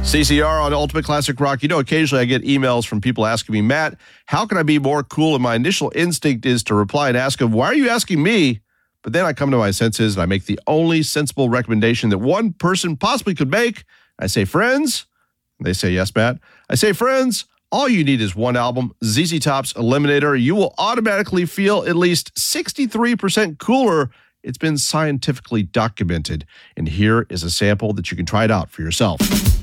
CCR on Ultimate Classic Rock. You know, occasionally I get emails from people asking me, Matt, how can I be more cool? And my initial instinct is to reply and ask them, why are you asking me? But then I come to my senses and I make the only sensible recommendation that one person possibly could make. I say, friends. They say, yes, Matt. I say, friends, all you need is one album, ZZ Top's Eliminator. You will automatically feel at least 63% cooler. It's been scientifically documented. And here is a sample that you can try it out for yourself.